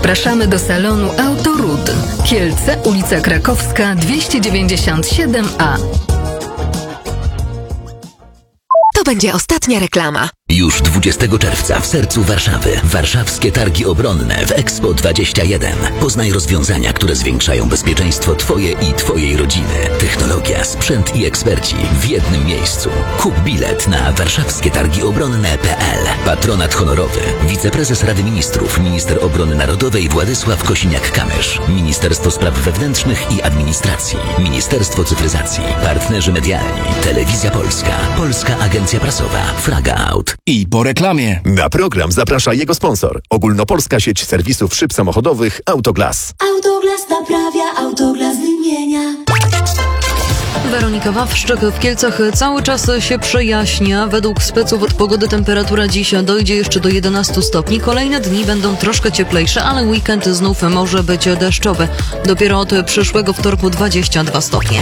Zapraszamy do salonu Autorud. Kielce, ulica Krakowska, 297A. To będzie ostatnia reklama. Już 20 czerwca w sercu Warszawy. Warszawskie Targi Obronne w Expo 21. Poznaj rozwiązania, które zwiększają bezpieczeństwo Twoje i Twojej rodziny. Technologia, sprzęt i eksperci w jednym miejscu. Kup bilet na warszawskietargiobronne.pl. Patronat honorowy. Wiceprezes Rady Ministrów, minister obrony narodowej Władysław Kosiniak-Kamysz. Ministerstwo Spraw Wewnętrznych i Administracji. Ministerstwo Cyfryzacji. Partnerzy medialni. Telewizja Polska. Polska Agencja Prasowa. Flaga Out. I po reklamie. Na program zaprasza jego sponsor. Ogólnopolska sieć serwisów szyb samochodowych Autoglas. Autoglas naprawia, Autoglas wymienia. Weronika Wawrzyk. W Kielcach cały czas się przejaśnia. Według speców od pogody temperatura dziś dojdzie jeszcze do 11 stopni. Kolejne dni będą troszkę cieplejsze, ale weekend znów może być deszczowy. Dopiero od przyszłego wtorku 22 stopnie.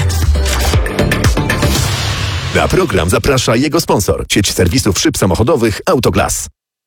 Na program zaprasza jego sponsor. Sieć serwisów szyb samochodowych Autoglas.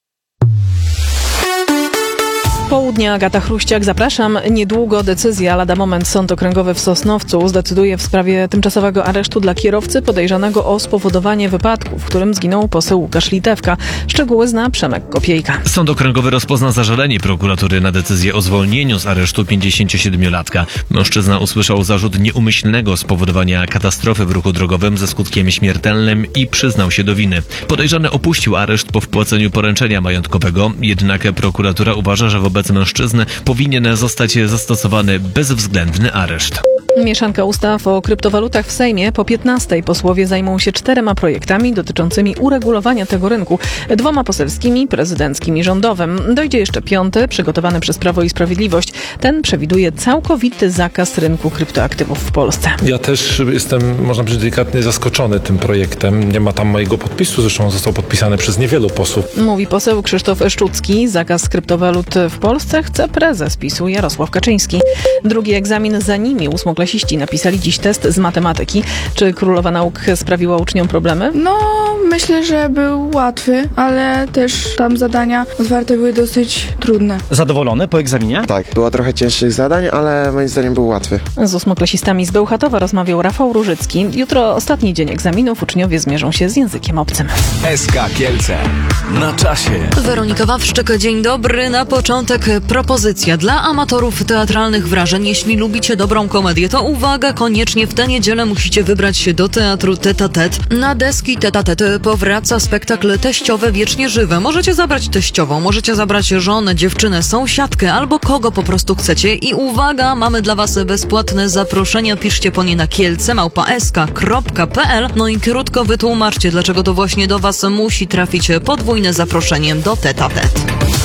Południa, Agata Chruściak, zapraszam. Niedługo decyzja, lada moment Sąd Okręgowy w Sosnowcu zdecyduje w sprawie tymczasowego aresztu dla kierowcy podejrzanego o spowodowanie wypadku, w którym zginął poseł Łukasz Litewka. Szczegóły zna Przemek Kopiejka. Sąd Okręgowy rozpozna zażalenie prokuratury na decyzję o zwolnieniu z aresztu 57-latka. Mężczyzna usłyszał zarzut nieumyślnego spowodowania katastrofy w ruchu drogowym ze skutkiem śmiertelnym i przyznał się do winy. Podejrzany opuścił areszt po wpłaceniu poręczenia majątkowego, jednak prokuratura uważa, że wobec mężczyzny powinien zostać zastosowany bezwzględny areszt. Mieszanka ustaw o kryptowalutach w Sejmie. Po 15 posłowie zajmą się 4 projektami dotyczącymi uregulowania tego rynku. 2 poselskimi, prezydenckim i rządowym. Dojdzie jeszcze 5, przygotowany przez Prawo i Sprawiedliwość. Ten przewiduje całkowity zakaz rynku kryptoaktywów w Polsce. Ja też jestem, można powiedzieć, delikatnie zaskoczony tym projektem. Nie ma tam mojego podpisu, zresztą został podpisany przez niewielu posłów. Mówi poseł Krzysztof Szczucki. Zakaz kryptowalut w Polsce chce prezes PiS-u Jarosław Kaczyński. Drugi egzamin za nimi. Ósmoklasiści napisali dziś test z matematyki. Czy Królowa Nauk sprawiła uczniom problemy? No, myślę, że był łatwy, ale też tam zadania otwarte były dosyć trudne. Zadowolony po egzaminie? Tak, było trochę cięższych zadań, ale moim zdaniem był łatwy. Z ósmoklasistami z Bełchatowa rozmawiał Rafał Różycki. Jutro ostatni dzień egzaminów. Uczniowie zmierzą się z językiem obcym. SK Kielce. Na czasie. Weronika Wawrzyk, dzień dobry. Na początek propozycja dla amatorów teatralnych wrażeń. Jeśli lubicie dobrą komedię, to uwaga, koniecznie w tę niedzielę musicie wybrać się do teatru Tête à Tête. Na deski Tête à Tête powraca spektakl Teściowe wiecznie żywe. Możecie zabrać teściową, możecie zabrać żonę, dziewczynę, sąsiadkę albo kogo po prostu chcecie. I uwaga, mamy dla was bezpłatne zaproszenia. Piszcie po nie na kielce@sk.pl. No i krótko wytłumaczcie, dlaczego to właśnie do was musi trafić podwójne zaproszenie do Tête à Tête.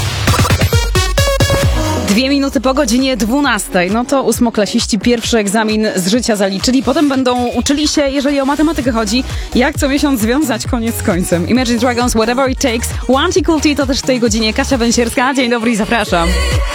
2 minuty po godzinie 12. No to ósmoklasiści pierwszy egzamin z życia zaliczyli. Potem będą uczyli się, jeżeli o matematykę chodzi, jak co miesiąc związać koniec z końcem. Imagine Dragons, Whatever It Takes. Wanty Kulti to też w tej godzinie Kasia Węsierska. Dzień dobry i zapraszam.